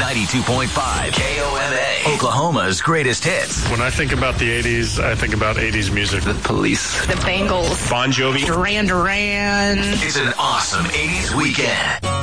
92.5 KOMA, Oklahoma's greatest hits. When I think about the 80s, I think about 80s music. The Police. The Bangles. Bon Jovi. Duran Duran. It's an awesome 80s weekend.